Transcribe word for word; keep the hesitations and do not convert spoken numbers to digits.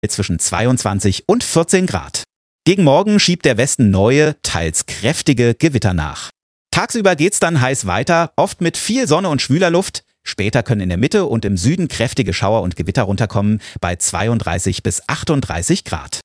zwischen zweiundzwanzig und vierzehn Grad. Gegen Morgen schiebt der Westen neue, teils kräftige Gewitter nach. Tagsüber geht's dann heiß weiter, oft mit viel Sonne und schwüler Luft. Später können in der Mitte und im Süden kräftige Schauer und Gewitter runterkommen bei zweiunddreißig bis achtunddreißig Grad.